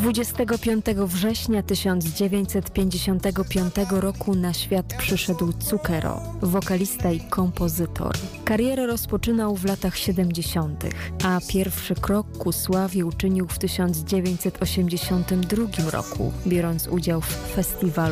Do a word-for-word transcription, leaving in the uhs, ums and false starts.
dwudziestego piątego września tysiąc dziewięćset pięćdziesiątego piątego roku na świat przyszedł Cukero, wokalista i kompozytor. Karierę rozpoczynał w latach siedemdziesiątych, a pierwszy krok ku sławie uczynił w tysiąc dziewięćset osiemdziesiątym drugim roku, biorąc udział w festiwalu